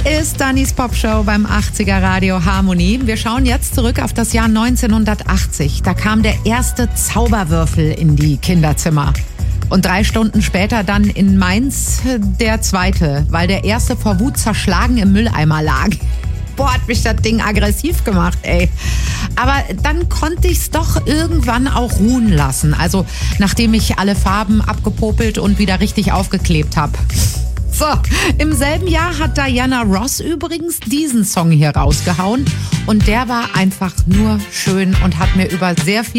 Ist Dannys Popshow beim 80er Radio Harmonie. Wir schauen jetzt zurück auf das Jahr 1980. Da kam der erste Zauberwürfel in die Kinderzimmer. Und 3 Stunden später dann in Mainz der zweite, weil der erste vor Wut zerschlagen im Mülleimer lag. Boah, hat mich das Ding aggressiv gemacht, ey. Aber dann konnte ich es doch irgendwann auch ruhen lassen. Also nachdem ich alle Farben abgepopelt und wieder richtig aufgeklebt habe. So, im selben Jahr hat Diana Ross übrigens diesen Song hier rausgehauen. Und der war einfach nur schön und hat mir über sehr viel